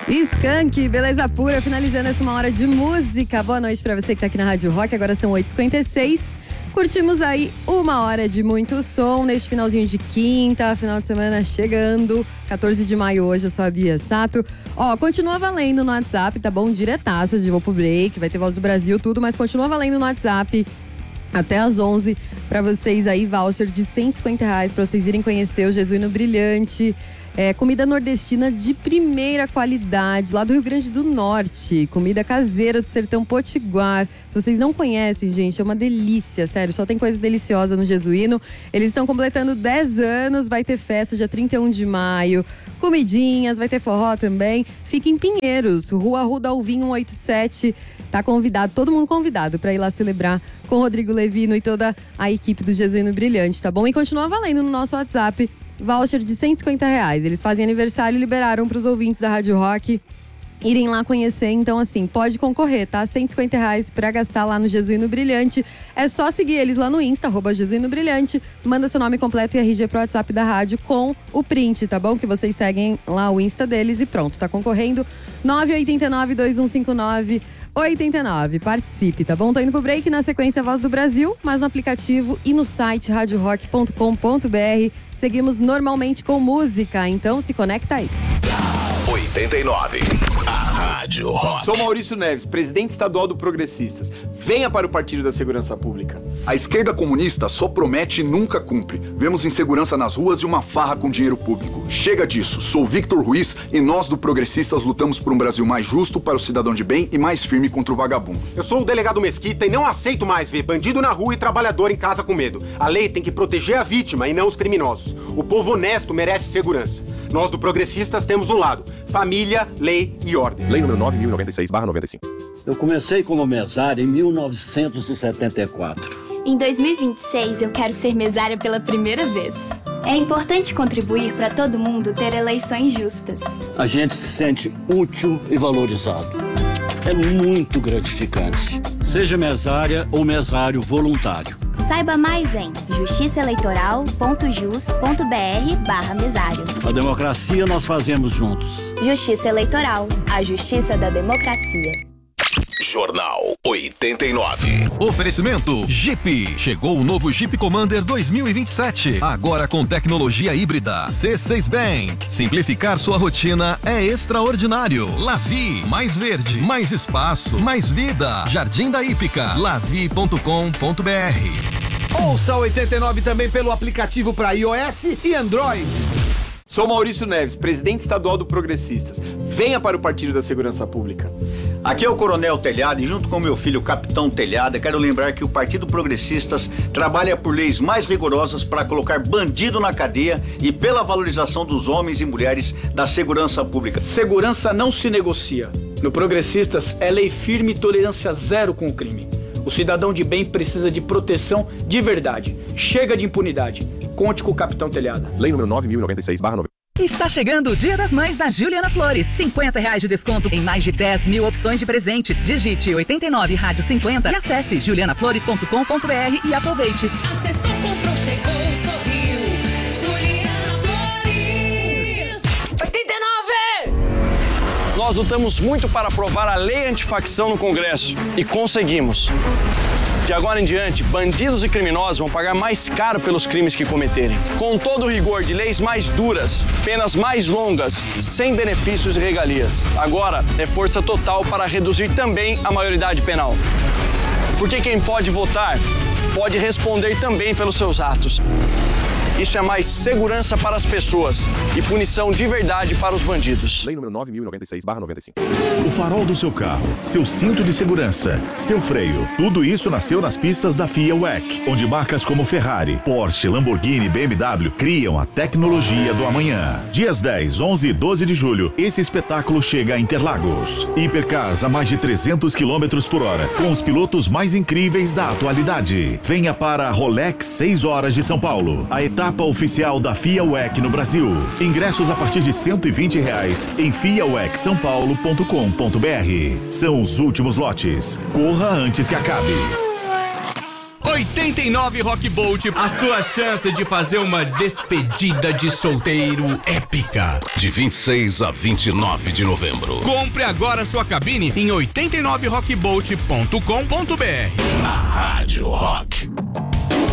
Skank, beleza pura, finalizando essa 1 hora de música. Boa noite pra você que tá aqui na Rádio Rock, agora são 8h56. Curtimos aí 1 hora de muito som neste finalzinho de quinta, final de semana chegando. 14 de maio hoje, eu sou a Bia Sato. Ó, continua valendo no WhatsApp, tá bom? Diretaço, de vou pro break, vai ter Voz do Brasil, tudo, mas continua valendo no WhatsApp. Até às 11, pra vocês aí, voucher de R$150 pra vocês irem conhecer o Jesuíno Brilhante. Comida nordestina de primeira qualidade, lá do Rio Grande do Norte. Comida caseira do Sertão Potiguar. Se vocês não conhecem, gente, é uma delícia, sério. Só tem coisa deliciosa no Jesuíno. Eles estão completando 10 anos, vai ter festa dia 31 de maio. Comidinhas, vai ter forró também. Fica em Pinheiros, Rua Arruda Alvim 187. Tá convidado, todo mundo convidado para ir lá celebrar com o Rodrigo Levino e toda a equipe do Jesuíno Brilhante, tá bom? E continua valendo no nosso WhatsApp. Voucher de R$150. Eles fazem aniversário e liberaram para os ouvintes da Rádio Rock irem lá conhecer. Então, assim, pode concorrer, tá? R$150 para gastar lá no Jesuíno Brilhante. É só seguir eles lá no Insta, @Jesuíno Brilhante. Manda seu nome completo e RG pro WhatsApp da rádio com o print, tá bom? Que vocês seguem lá o Insta deles e pronto, tá concorrendo. 989-2159-89. Participe, tá bom? Tô indo pro break, na sequência Voz do Brasil, mas no aplicativo e no site radiorock.com.br. Seguimos normalmente com música, então se conecta aí. 89, a Rádio Rock. Sou Maurício Neves, presidente estadual do Progressistas. Venha para o Partido da Segurança Pública. A esquerda comunista só promete e nunca cumpre. Vemos insegurança nas ruas e uma farra com dinheiro público. Chega disso. Sou Victor Ruiz e nós do Progressistas lutamos por um Brasil mais justo para o cidadão de bem e mais firme contra o vagabundo. Eu sou o delegado Mesquita e não aceito mais ver bandido na rua e trabalhador em casa com medo. A lei tem que proteger a vítima e não os criminosos. O povo honesto merece segurança. Nós do Progressistas temos um lado: família, lei e ordem. Lei número 9.096/95. Eu comecei como mesário em 1974. Em 2026, eu quero ser mesária pela primeira vez. É importante contribuir para todo mundo ter eleições justas. A gente se sente útil e valorizado. É muito gratificante. Seja mesária ou mesário voluntário. Saiba mais em justiçaeleitoral.jus.br/mesário. A democracia nós fazemos juntos. Justiça Eleitoral, a justiça da democracia. Jornal 89. Oferecimento Jeep. Chegou o novo Jeep Commander 2027. Agora com tecnologia híbrida. C6 Bank. Simplificar sua rotina é extraordinário. Lavi. Mais verde. Mais espaço. Mais vida. Jardim da Hípica. lavi.com.br. Ouça 89 também pelo aplicativo para iOS e Android. Sou Maurício Neves, presidente estadual do Progressistas. Venha para o Partido da Segurança Pública. Aqui é o Coronel Telhado e junto com meu filho Capitão Telhado, quero lembrar que o Partido Progressistas trabalha por leis mais rigorosas para colocar bandido na cadeia e pela valorização dos homens e mulheres da segurança pública. Segurança não se negocia. No Progressistas é lei firme e tolerância zero com o crime. O cidadão de bem precisa de proteção de verdade. Chega de impunidade. Conte com o Capitão Telhada. Lei número 9.096/90. Está chegando o Dia das Mães da Juliana Flores. R$50 de desconto em mais de 10 mil opções de presentes. Digite 89 Rádio 50 e acesse julianaflores.com.br e aproveite. Acessou, comprou, chegou, sorriu. Juliana Flores. 89! Nós lutamos muito para aprovar a lei antifacção no Congresso e conseguimos. De agora em diante, bandidos e criminosos vão pagar mais caro pelos crimes que cometerem. Com todo o rigor de leis mais duras, penas mais longas, sem benefícios e regalias. Agora é força total para reduzir também a maioridade penal. Porque quem pode votar, pode responder também pelos seus atos. Isso é mais segurança para as pessoas e punição de verdade para os bandidos. Lei número 9.096/95. O farol do seu carro, seu cinto de segurança, seu freio. Tudo isso nasceu nas pistas da FIA WEC, onde marcas como Ferrari, Porsche, Lamborghini e BMW criam a tecnologia do amanhã. Dias 10, 11 e 12 de julho, esse espetáculo chega a Interlagos. Hipercars a mais de 300 km por hora, com os pilotos mais incríveis da atualidade. Venha para a Rolex 6 horas de São Paulo. A etapa oficial da FIA WEC no Brasil. Ingressos a partir de R$120 em fiawecsaopaulo.com.br. São os últimos lotes. Corra antes que acabe. 89 Rock Bolt, a sua chance de fazer uma despedida de solteiro épica. De 26 a 29 de novembro. Compre agora sua cabine em 89rockbolt.com.br. Na Rádio Rock.